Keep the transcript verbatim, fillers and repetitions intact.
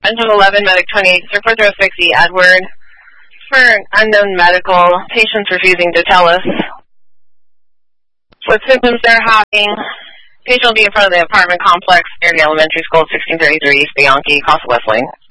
Engine eleven, Medic twenty-eight, Report zero six E, Edward. For unknown medical, patients refusing to tell us what symptoms they're having. Patient will be in front of the apartment complex near the elementary school, sixteen thirty-three East Bianchi, Costa Wesleyan.